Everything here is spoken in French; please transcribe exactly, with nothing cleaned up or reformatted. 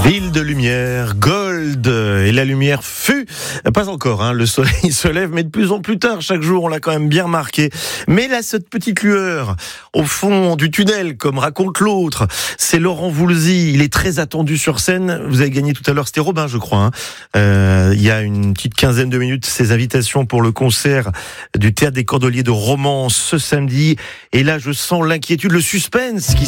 Ville de lumière, Gold, et la lumière fut, pas encore, hein, le soleil se lève, mais de plus en plus tard, chaque jour, on l'a quand même bien remarqué. Mais là, cette petite lueur, au fond du tunnel, comme raconte l'autre, c'est Laurent Voulzy, il est très attendu sur scène, vous avez gagné tout à l'heure, c'était Robin, je crois, hein. Euh, il y a une petite quinzaine de minutes, ses invitations pour le concert du Théâtre des Cordeliers de Romans ce samedi, et là, je sens l'inquiétude, le suspense qui